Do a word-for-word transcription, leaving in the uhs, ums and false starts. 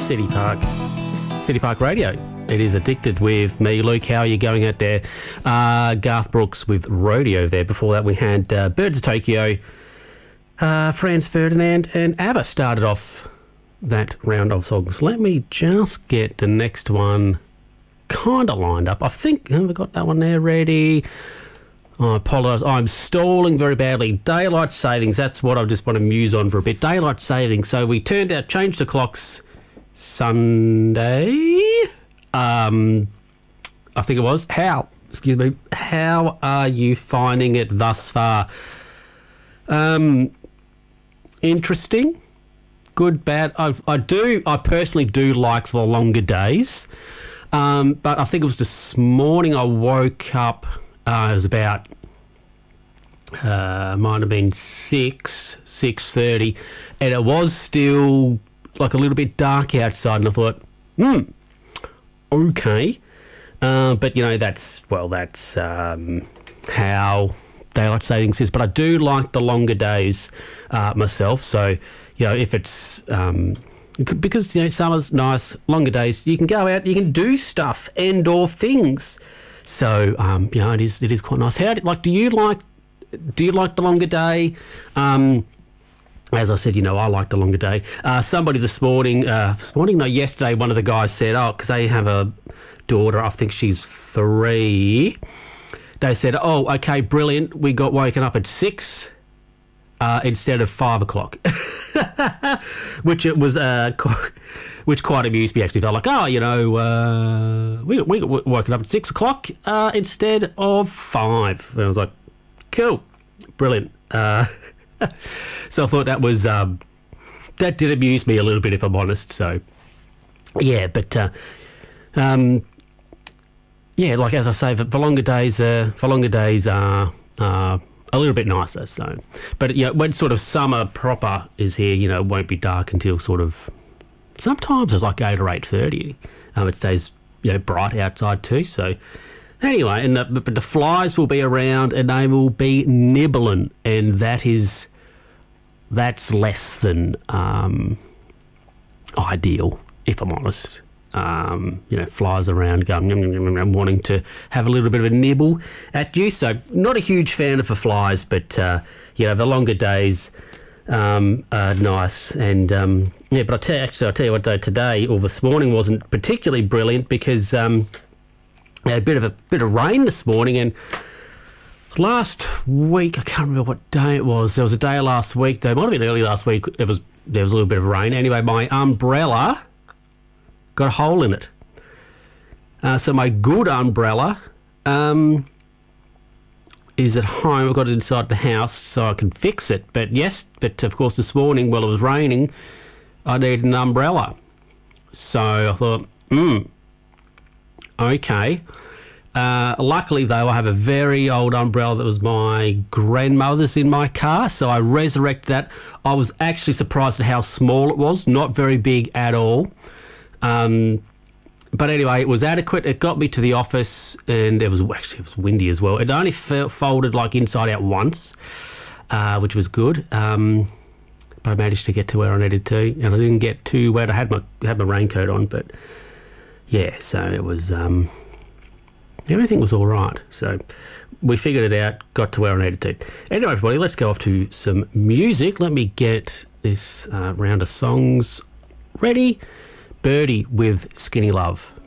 City Park, City Park Radio. It is Addicted with me, Luke. How are you going out there? Uh, Garth Brooks with Rodeo there. Before that, we had uh, Birds of Tokyo, uh, Franz Ferdinand, and ABBA started off that round of songs. Let me just get the next one kind of lined up. I think, have I got that one there ready? I apologise. I'm stalling very badly. Daylight savings, that's what I just want to muse on for a bit. Daylight savings. So we turned out, changed the clocks Sunday. Um, I think it was. How? Excuse me. How are you finding it thus far? Um, interesting. Good, bad. I, I do. I personally do like the longer days. Um, but I think it was this morning I woke up. Uh, it was about, uh, might have been six, six thirty, and it was still like a little bit dark outside, and I thought, hmm, okay. Uh, but, you know, that's, well, that's um, how daylight savings is. But I do like the longer days uh, myself, so, you know, if it's... Um, because, you know, summer's nice, longer days, you can go out, you can do stuff and or things. So, um, you know, it is it is quite nice. How do, like, do you like do you like the longer day? Um, as I said, you know, I like the longer day. Uh, somebody this morning, uh, this morning, no, yesterday, one of the guys said, oh, because they have a daughter, I think she's three. They said, oh, okay, brilliant. We got woken up at six uh, instead of five o'clock, which it was. Uh, Which quite amused me, actually. They're like, oh, you know, uh, we, we got woken up at six o'clock uh, instead of five. And I was like, cool, brilliant. Uh, so I thought that was, um, that did amuse me a little bit, if I'm honest. So, yeah, but, uh, um, yeah, like as I say, the, the longer days, uh, the longer days are uh, a little bit nicer. So, but, you know, when sort of summer proper is here, you know, it won't be dark until sort of, sometimes it's like eight or eight thirty. Um, it stays, you know, bright outside too. So anyway, and the, but the flies will be around and they will be nibbling, and that is that's less than um, ideal, if I'm honest. Um, you know, flies around going, yum, yum, yum, yum, wanting to have a little bit of a nibble at you. So not a huge fan of the flies, but uh, you know, the longer days. Um, uh, nice and um, yeah, but I tell actually I tell you what, though, today or this morning wasn't particularly brilliant because um, we had a bit of a bit of rain this morning, and last week I can't remember what day it was. There was a day last week, though, it might have been early last week. It was there was a little bit of rain. Anyway, my umbrella got a hole in it, uh, so my good umbrella. Um, is at home. I've got it inside the house so I can fix it. But yes, but of course this morning while it was raining, I needed an umbrella. So I thought, hmm, okay. Uh, luckily though, I have a very old umbrella that was my grandmother's in my car, so I resurrected that. I was actually surprised at how small it was, not very big at all. Um, But anyway, it was adequate. It got me to the office, and it was actually it was windy as well. It only f- folded like inside out once, uh, which was good. Um, but I managed to get to where I needed to, and I didn't get too wet. I had my had my raincoat on, but yeah, so it was um, everything was all right. So we figured it out, got to where I needed to. Anyway, everybody, let's go off to some music. Let me get this uh, round of songs ready. Birdie with Skinny Love.